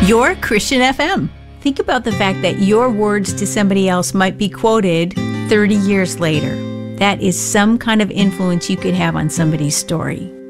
Your Christian FM. Think about the fact that your words to somebody else might be quoted 30 years later. That is some kind of influence you could have on somebody's story.